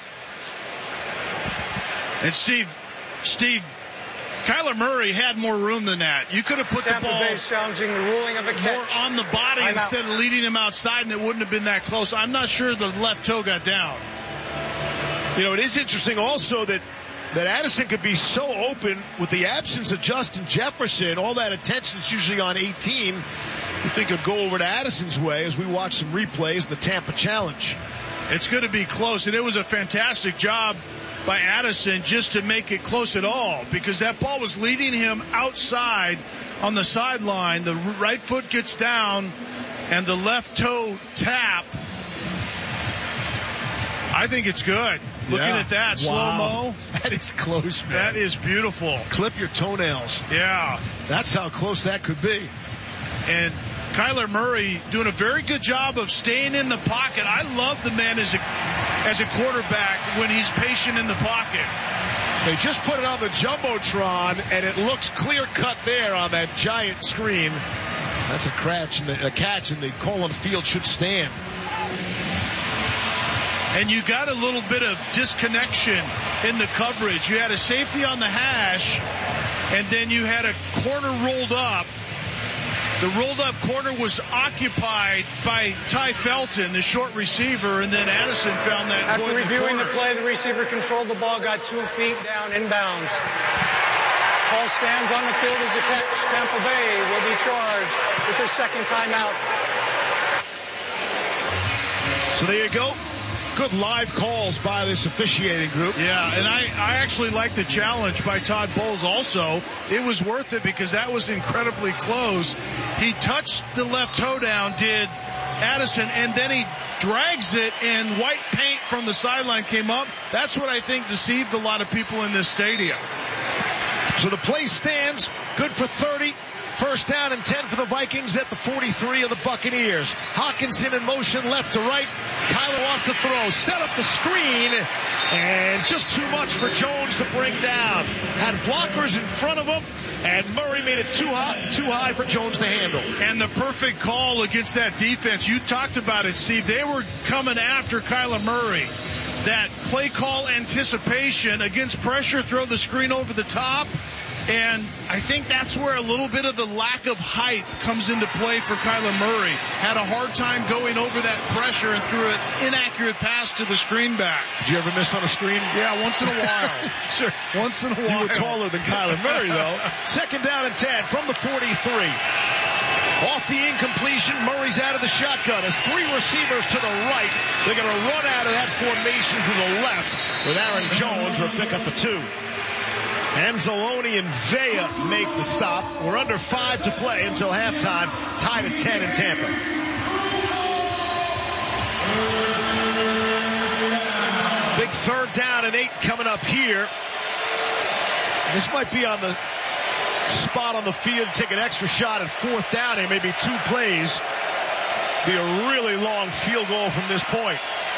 Speaker 2: And Steve, Steve, Kyler Murray had more room than that. You could have put
Speaker 14: Tampa
Speaker 2: the ball
Speaker 14: Bay challenging the ruling of a catch.
Speaker 2: more on the body
Speaker 14: I'm
Speaker 2: instead
Speaker 14: out.
Speaker 2: of leading him outside, and it wouldn't have been that close. I'm not sure the left toe got down.
Speaker 3: You know, it is interesting also that that Addison could be so open with the absence of Justin Jefferson. All that attention's usually on eighteen. You think it'll go over to Addison's way as we watch some replays in the Tampa Challenge.
Speaker 2: It's going to be close, and it was a fantastic job by Addison just to make it close at all, because that ball was leading him outside on the sideline. The right foot gets down, and the left toe tap. I think it's good. Looking
Speaker 3: Yeah.
Speaker 2: at that,
Speaker 3: Wow.
Speaker 2: slow-mo.
Speaker 3: That is close, man.
Speaker 2: That is beautiful.
Speaker 3: Clip your toenails.
Speaker 2: Yeah.
Speaker 3: That's how close that could be.
Speaker 2: And Kyler Murray doing a very good job of staying in the pocket. I love the man as a as a quarterback when he's patient in the pocket.
Speaker 3: They just put it on the Jumbotron, and it looks clear-cut there on that giant screen. That's a catch, and the, a catch, and the call on the field should stand.
Speaker 2: And you got a little bit of disconnection in the coverage. You had a safety on the hash, and then you had a corner rolled up. The rolled up corner was occupied by Ty Felton, the short receiver, and then Addison found that.
Speaker 14: After reviewing the,
Speaker 2: the
Speaker 14: play, the receiver controlled the ball, got two feet down inbounds. Ball stands on the field as a catch. Tampa Bay will be charged with their second timeout.
Speaker 3: So there you go. Good live calls by this officiating group.
Speaker 2: Yeah, and I, I actually like the challenge by Todd Bowles also. It was worth it because that was incredibly close. He touched the left toe down, did Addison, and then he drags it, and white paint from the sideline came up. That's what I think deceived a lot of people in this stadium.
Speaker 3: So the play stands, good for thirty. First down and ten for the Vikings at the forty-three of the Buccaneers. Hawkinson in motion left to right. Kyler wants to throw. Set up the screen. And just too much for Jones to bring down. Had blockers in front of him. And Murray made it too high, too high for Jones to handle.
Speaker 2: And the perfect call against that defense. You talked about it, Steve. They were coming after Kyler Murray. That play call anticipation against pressure, throw the screen over the top. And I think that's where a little bit of the lack of height comes into play for Kyler Murray. Had a hard time going over that pressure and threw an inaccurate pass to the screen back.
Speaker 3: Did you ever miss on a screen?
Speaker 2: Yeah, once in a while.
Speaker 3: Sure.
Speaker 2: Once in a while.
Speaker 3: You were taller than Kyler Murray, though. Second down and ten from the forty-three. Off the incompletion, Murray's out of the shotgun. As three receivers to the right, they're going to run out of that formation to the left with Aaron Jones for a pickup of two. Anzalone and Vea make the stop. We're under five to play until halftime. Tied at ten in Tampa. Big third down and eight coming up here. This might be on the spot on the field to take an extra shot at fourth down and maybe two plays. Be a really long field goal from this point.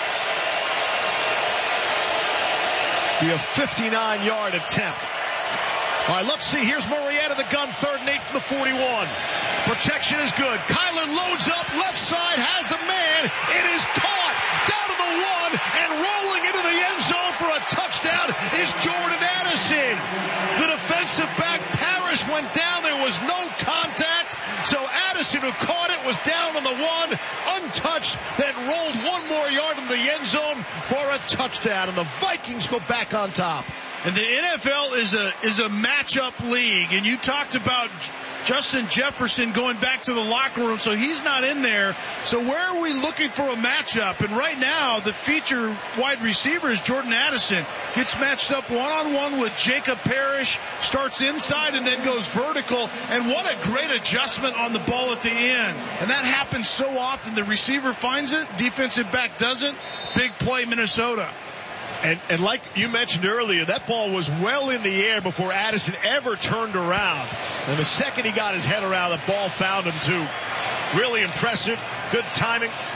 Speaker 3: Be a fifty-nine yard attempt. All right, let's see. Here's Murray out of the gun, third and eight from the forty-one. Protection is good. Kyler loads up, left side, has a man. It is caught down to the one, and rolling into the end zone for a touchdown is Jordan Addison. The defensive back, Parrish, went down. There was no contact. So Addison, who caught it, was down on the one, untouched, then rolled one more yard in the end zone for a touchdown. And the Vikings go back on top.
Speaker 2: And the N F L is a is a matchup league, and you talked about Justin Jefferson going back to the locker room, so he's not in there. So where are we looking for a matchup? And right now, the feature wide receiver is Jordan Addison. Gets matched up one-on-one with Jacob Parrish, starts inside and then goes vertical. And what a great adjustment on the ball at the end. And that happens so often. The receiver finds it, defensive back doesn't. Big play, Minnesota.
Speaker 3: And, and like you mentioned earlier, that ball was well in the air before Addison ever turned around. And the second he got his head around, the ball found him too. Really impressive. Good timing.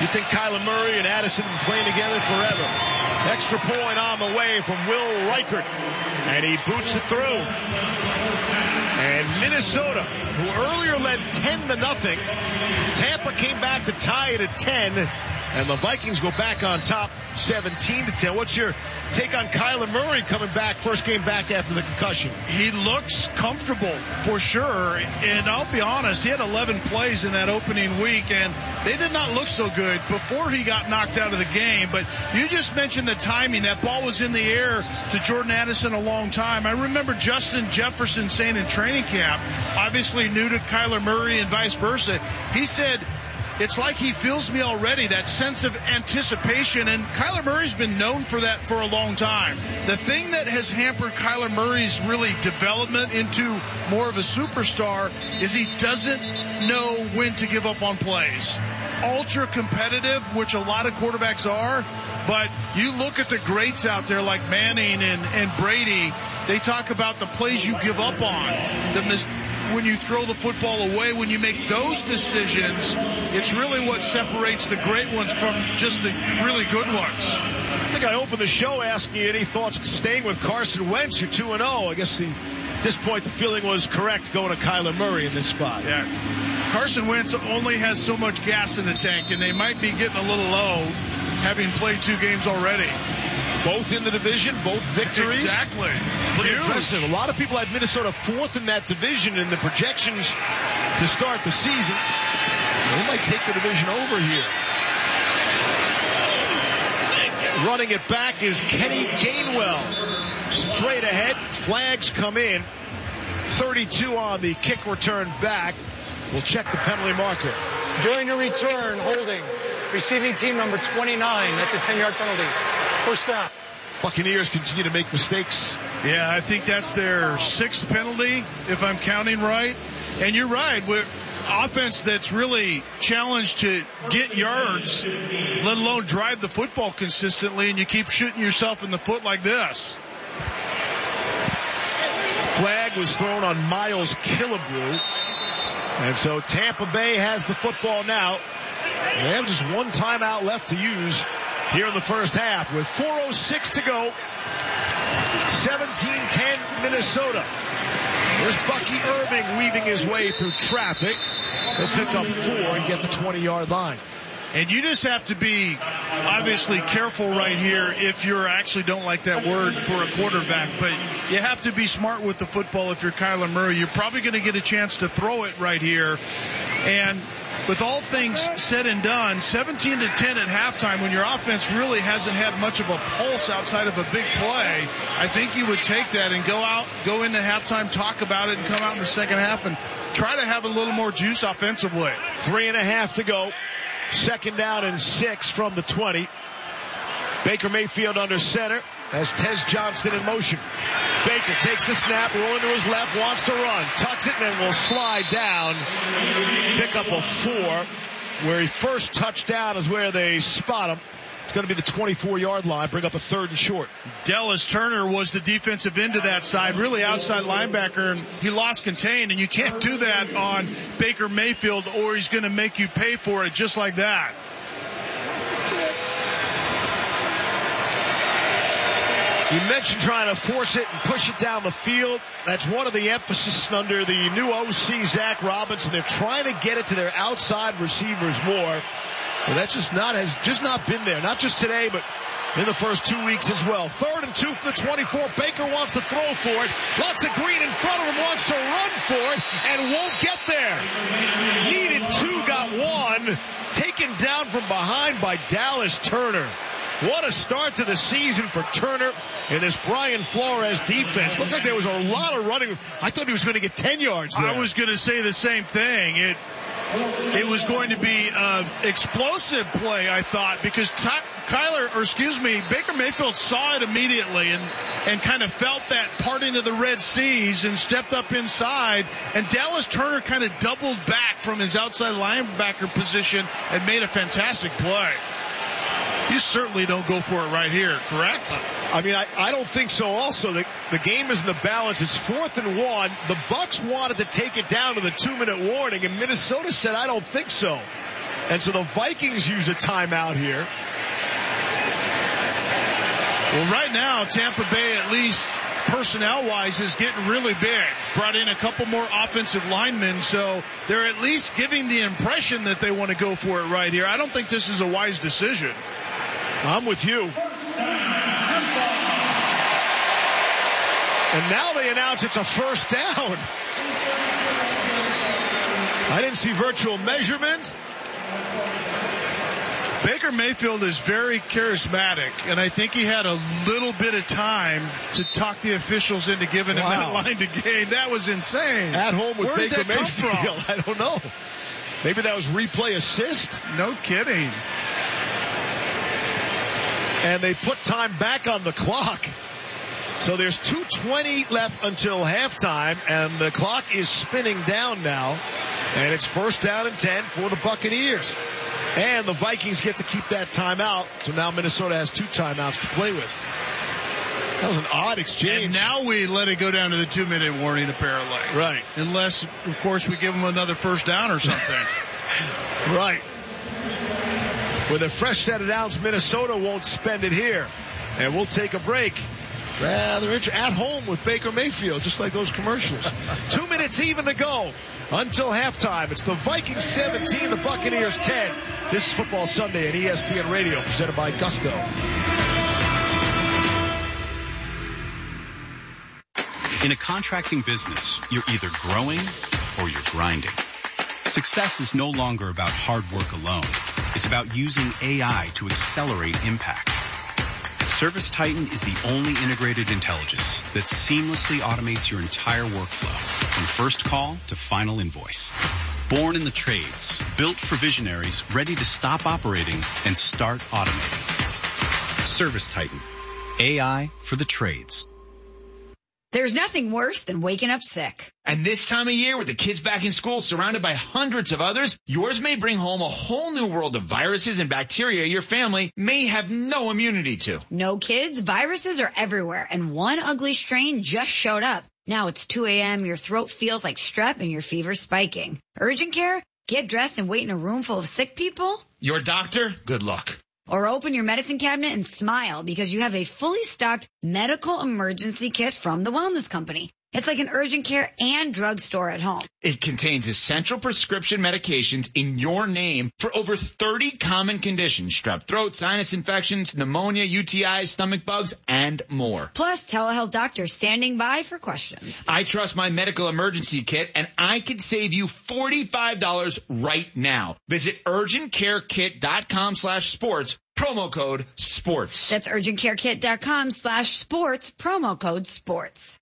Speaker 3: You think Kyler Murray and Addison have been playing together forever. Extra point on the way from Will Reichert. And he boots it through. And Minnesota, who earlier led ten to nothing, Tampa came back to tie it at ten. And the Vikings go back on top seventeen to ten. What's your take on Kyler Murray coming back, first game back after the concussion?
Speaker 2: He looks comfortable for sure. And I'll be honest, he had eleven plays in that opening week, and they did not look so good before he got knocked out of the game. But you just mentioned the timing. That ball was in the air to Jordan Addison a long time. I remember Justin Jefferson saying in training camp, obviously new to Kyler Murray and vice versa, he said, it's like he feels me already, that sense of anticipation, and Kyler Murray's been known for that for a long time. The thing that has hampered Kyler Murray's really development into more of a superstar is he doesn't know when to give up on plays. Ultra competitive, which a lot of quarterbacks are, but you look at the greats out there like Manning and, and Brady, they talk about the plays you give up on, the mis- when you throw the football away, when you make those decisions, it's really what separates the great ones from just the really good ones.
Speaker 3: I think I opened the show asking you any thoughts staying with Carson Wentz. You're two and oh. I guess the, at this point the feeling was correct going to Kyler Murray in this spot.
Speaker 2: Yeah. Carson Wentz only has so much gas in the tank, and they might be getting a little low having played two games already.
Speaker 3: Both in the division, both victories.
Speaker 2: Exactly.
Speaker 3: Pretty
Speaker 2: Huge.
Speaker 3: impressive. A lot of people had Minnesota fourth in that division in the projections to start the season. They might take the division over here. Running it back is Kenny Gainwell. Straight ahead. Flags come in. thirty-two on the kick return back. We'll check the penalty marker.
Speaker 14: During the return, holding. Receiving team number twenty-nine. That's a ten-yard penalty. First down.
Speaker 3: Buccaneers continue to make mistakes.
Speaker 2: Yeah, I think that's their sixth penalty, if I'm counting right. And you're right. We're offense that's really challenged to get yards, let alone drive the football consistently, and you keep shooting yourself in the foot like this.
Speaker 3: Flag was thrown on Miles Killebrew. And so Tampa Bay has the football now. They have just one timeout left to use here in the first half with four oh six to go. seventeen ten Minnesota. There's Bucky Irving weaving his way through traffic. He'll pick up four and get the twenty-yard line.
Speaker 2: And you just have to be obviously careful right here if you actually don't like that word for a quarterback. But you have to be smart with the football if you're Kyler Murray. You're probably going to get a chance to throw it right here. And with all things said and done, seventeen to ten at halftime, when your offense really hasn't had much of a pulse outside of a big play, I think you would take that and go out, go into halftime, talk about it, and come out in the second half and try to have a little more juice offensively.
Speaker 3: Three and a half to go. Second down and six from the twenty. Baker Mayfield under center as Tez Johnston in motion. Baker takes the snap, rolling to his left, wants to run, tucks it, and then will slide down. Pick up a four. Where he first touched down is where they spot him. It's going to be the twenty-four-yard line, bring up a third and short.
Speaker 2: Dallas Turner was the defensive end of that side, really outside linebacker, and he lost contain, and you can't do that on Baker Mayfield or he's going to make you pay for it just like that.
Speaker 3: You mentioned trying to force it and push it down the field. That's one of the emphasis under the new O C, Zach Robinson. They're trying to get it to their outside receivers more. But that's just not has just not been there. Not just today, but in the first two weeks as well. Third and two for the twenty-four. Baker wants to throw for it. Lots of green in front of him. Wants to run for it and won't get there. Needed two, got one. Taken down from behind by Dallas Turner. What a start to the season for Turner and this Brian Flores defense. Looked like there was a lot of running. I thought he was going to get ten yards there.
Speaker 2: I was going to say the same thing. It it was going to be an explosive play, I thought, because Ty- Kyler, or excuse me, Baker Mayfield saw it immediately and, and kind of felt that parting of the Red Seas and stepped up inside. And Dallas Turner kind of doubled back from his outside linebacker position and made a fantastic play. You certainly don't go for it right here, correct?
Speaker 3: I mean, I, I don't think so. Also, the, the game is in the balance. It's fourth and one. The Bucs wanted to take it down to the two-minute warning, and Minnesota said, I don't think so. And so the Vikings use a timeout here.
Speaker 2: Well, right now, Tampa Bay, at least personnel-wise, is getting really big. Brought in a couple more offensive linemen, so they're at least giving the impression that they want to go for it right here. I don't think this is a wise decision.
Speaker 3: I'm with you. And now they announce it's a first down. I didn't see virtual measurements.
Speaker 2: Baker Mayfield is very charismatic, and I think he had a little bit of time to talk the officials into giving him
Speaker 3: Wow.
Speaker 2: that line to gain. That was insane.
Speaker 3: At home with
Speaker 2: Where did
Speaker 3: Baker
Speaker 2: that come
Speaker 3: Mayfield.
Speaker 2: from?
Speaker 3: I don't know. Maybe that was replay assist.
Speaker 2: No kidding.
Speaker 3: And they put time back on the clock. So there's two twenty left until halftime, and the clock is spinning down now. And it's first down and ten for the Buccaneers. And the Vikings get to keep that timeout. So now Minnesota has two timeouts to play with. That was an odd exchange.
Speaker 2: And now we let it go down to the two-minute warning, apparently.
Speaker 3: Right.
Speaker 2: Unless, of course, we give them another first down or something.
Speaker 3: Right. With a fresh set of downs, Minnesota won't spend it here. And we'll take a break. Rather at home with Baker Mayfield, just like those commercials. Two minutes even to go until halftime. It's the Vikings seventeen, the Buccaneers ten. This is Football Sunday at E S P N Radio, presented by Gusto.
Speaker 10: In a contracting business, you're either growing or you're grinding. Success is no longer about hard work alone. It's about using A I to accelerate impact. ServiceTitan is the only integrated intelligence that seamlessly automates your entire workflow, from first call to final invoice. Born in the trades, built for visionaries ready to stop operating and start automating. ServiceTitan, A I for the trades.
Speaker 11: There's nothing worse than waking up sick.
Speaker 13: And this time of year, with the kids back in school, surrounded by hundreds of others, yours may bring home a whole new world of viruses and bacteria your family may have no immunity to.
Speaker 11: No kids, viruses are everywhere, and one ugly strain just showed up. Now it's two a.m., your throat feels like strep, and your fever's spiking. Urgent care? Get dressed and wait in a room full of sick people?
Speaker 13: Your doctor? Good luck.
Speaker 11: Or open your medicine cabinet and smile because you have a fully stocked medical emergency kit from the Wellness Company. It's like an urgent care and drugstore at home.
Speaker 13: It contains essential prescription medications in your name for over thirty common conditions: strep throat, sinus infections, pneumonia, U T Is, stomach bugs, and more.
Speaker 11: Plus, telehealth doctors standing by for questions.
Speaker 13: I trust my medical emergency kit, and I could save you forty-five dollars right now. Visit urgentcarekit.com slash sports, promo code sports.
Speaker 11: That's urgentcarekit.com slash sports, promo code sports.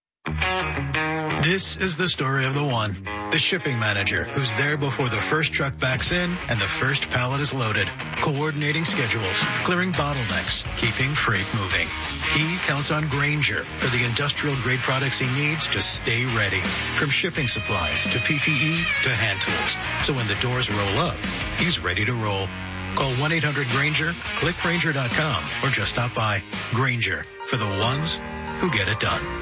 Speaker 15: This is the story of the one, the shipping manager, who's there before the first truck backs in and the first pallet is loaded, coordinating schedules, clearing bottlenecks, keeping freight moving. He counts on Grainger for the industrial grade products he needs to stay ready, from shipping supplies to P P E to hand tools. So when the doors roll up, he's ready to roll. Call one eight hundred Grainger, click Grainger dot com, or just stop by. Grainger, for the ones who get it done.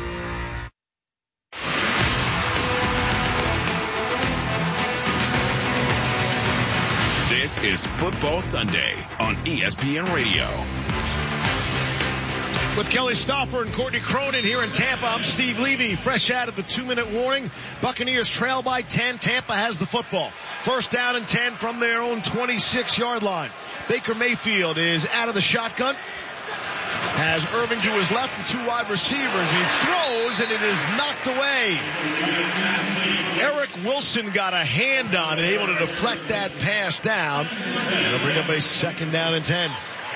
Speaker 12: This is Football Sunday on E S P N Radio.
Speaker 3: With Kelly Stauffer and Courtney Cronin here in Tampa, I'm Steve Levy. Fresh out of the two-minute warning. Buccaneers trail by ten. Tampa has the football. First down and ten from their own twenty-six-yard line. Baker Mayfield is out of the shotgun. Has Irving to his left and two wide receivers. He throws, and it is knocked away. Eric Wilson got a hand on it, able to deflect that pass down. And it'll bring up a second down and ten.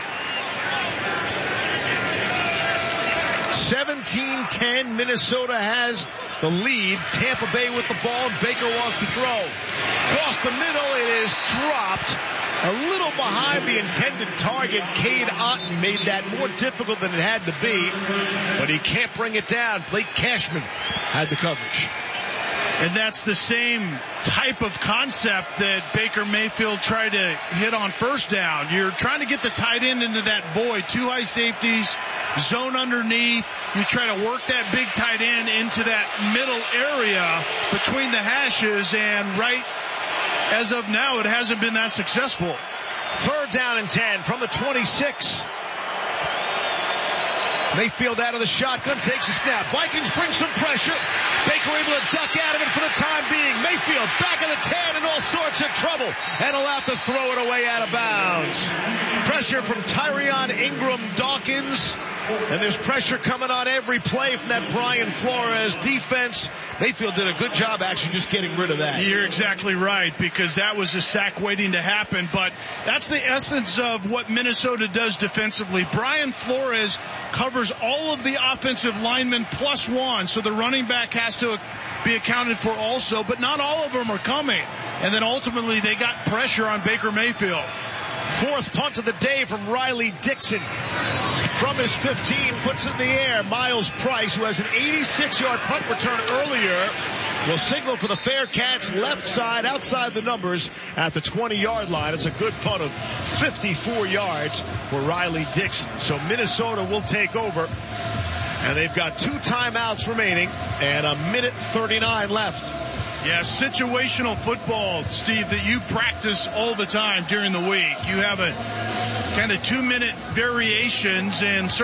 Speaker 3: seventeen ten, Minnesota has the lead. Tampa Bay with the ball, and Baker wants to throw. Across the middle, it is dropped. A little behind the intended target. Cade Otton made that more difficult than it had to be, but he can't bring it down. Blake Cashman had the coverage.
Speaker 2: And that's the same type of concept that Baker Mayfield tried to hit on first down. You're trying to get the tight end into that void. Two high safeties, zone underneath. You try to work that big tight end into that middle area between the hashes, and right as of now, it hasn't been that successful.
Speaker 3: Third down and ten from the twenty-six. Mayfield out of the shotgun, takes a snap. Vikings bring some pressure. Baker able to duck out of it for the time being. Mayfield back of the ten in all sorts of trouble and allowed to throw it away out of bounds. Pressure from Tyrion Ingram Dawkins. And there's pressure coming on every play from that Brian Flores defense. Mayfield did a good job actually just getting rid of that.
Speaker 2: You're exactly right, because that was a sack waiting to happen. But that's the essence of what Minnesota does defensively. Brian Flores covers all of the offensive linemen plus one, so the running back has to be accounted for also, but not all of them are coming. And then ultimately they got pressure on Baker Mayfield.
Speaker 3: Fourth punt of the day from Riley Dixon. From his fifteen, puts it in the air. Miles Price, who has an eighty-six yard punt return earlier, will signal for the fair catch left side outside the numbers at the twenty yard line. It's a good punt of fifty-four yards for Riley Dixon. So Minnesota will take over. And they've got two timeouts remaining and a minute thirty-nine left.
Speaker 2: Yeah, situational football, Steve, that you practice all the time during the week. You have a kind of two-minute variations and